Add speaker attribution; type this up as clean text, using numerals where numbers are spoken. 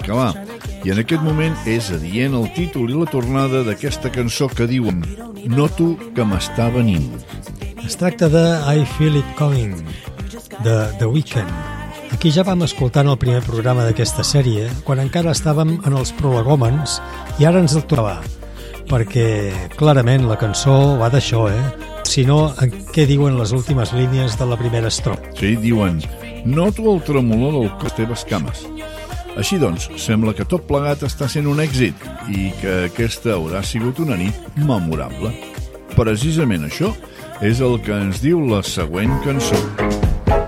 Speaker 1: català. I en aquest moment és adient el títol i la tornada d'aquesta cançó que diuen Noto que m'està venint.
Speaker 2: Es tracta de I Feel It Coming, de The Weeknd. Aquí ja vam escoltar en el primer programa d'aquesta sèrie, quan encara estàvem en els prolegòmens, i ara ens el trobava, perquè clarament la cançó va d'això, Si no, en què diuen les últimes línies de la primera estrofa?
Speaker 1: Sí, diuen Noto el tremolor del cos teves cames. Així doncs, sembla que tot plegat està sent un èxit i que aquesta haurà sigut una nit memorable. Precisament això és el que ens diu la següent cançó.